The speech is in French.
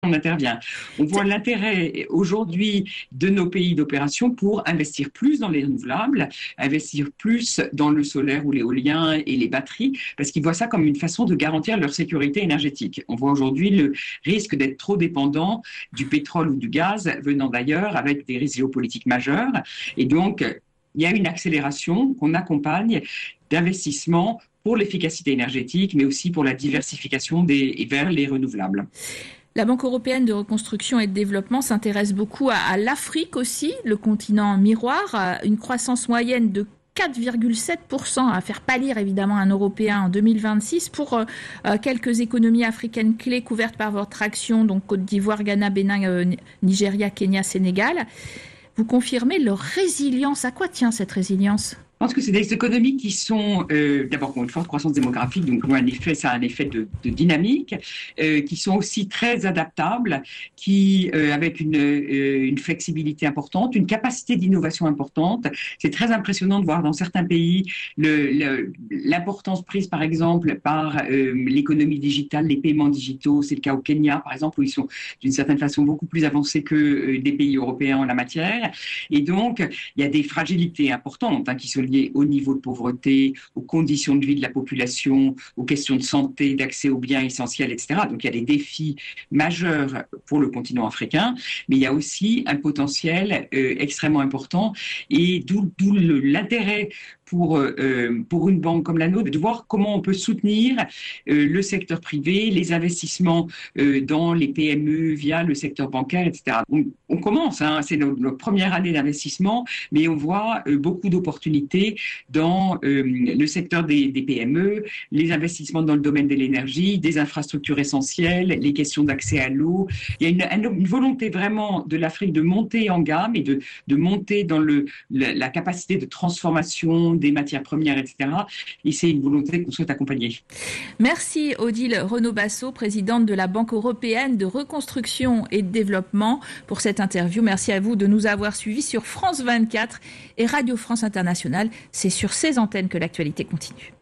on intervient. On voit l'intérêt aujourd'hui de nos pays d'opération pour investir plus dans les renouvelables, investir plus dans le solaire ou l'éolien et les batteries, parce qu'ils voient ça comme une façon de garantir leur sécurité énergétique. On voit aujourd'hui le risque d'être trop dépendant du pétrole ou du gaz venant d'ailleurs, avec des risques géopolitiques majeurs. Et donc, il y a une accélération qu'on accompagne d'investissements pour l'efficacité énergétique, mais aussi pour la diversification vers les renouvelables. La Banque européenne de reconstruction et de développement s'intéresse beaucoup à l'Afrique aussi, le continent miroir, une croissance moyenne de 4,7% à faire pâlir évidemment un Européen en 2026 pour quelques économies africaines clés couvertes par votre action, donc Côte d'Ivoire, Ghana, Bénin, Nigeria, Kenya, Sénégal. Vous confirmez leur résilience. À quoi tient cette résilience ? Je pense que c'est des économies qui sont d'abord ont une forte croissance démographique, donc ça a un effet de dynamique, qui sont aussi très adaptables, qui avec une flexibilité importante, une capacité d'innovation importante. C'est très impressionnant de voir dans certains pays l'importance prise par exemple par l'économie digitale, les paiements digitaux. C'est le cas au Kenya par exemple, où ils sont d'une certaine façon beaucoup plus avancés que des pays européens en la matière. Et donc il y a des fragilités importantes qui sont liées au niveau de pauvreté, aux conditions de vie de la population, aux questions de santé, d'accès aux biens essentiels, etc. Donc il y a des défis majeurs pour le continent africain, mais il y a aussi un potentiel extrêmement important, et d'où l'intérêt pour une banque comme la nôtre de voir comment on peut soutenir le secteur privé, les investissements dans les PME via le secteur bancaire, etc. On commence, c'est notre première année d'investissement, mais on voit beaucoup d'opportunités dans le secteur des PME, les investissements dans le domaine de l'énergie, des infrastructures essentielles, les questions d'accès à l'eau. Il y a une volonté vraiment de l'Afrique de monter en gamme et de monter dans la capacité de transformation des matières premières, etc. Et c'est une volonté qu'on souhaite accompagner. Merci Odile Renaud-Basso, présidente de la Banque européenne de reconstruction et de développement, pour cette interview. Merci à vous de nous avoir suivis sur France 24 et Radio France Internationale. C'est sur ces antennes que l'actualité continue.